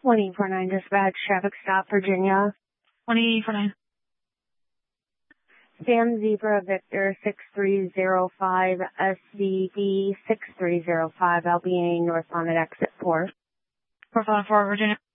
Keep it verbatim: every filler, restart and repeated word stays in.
one eight four nine dispatch, traffic stop, Virginia. one eight four nine. Sam Zebra Victor six three zero five, S C B six three zero five, L B A northbound at exit four. four five four, Virginia.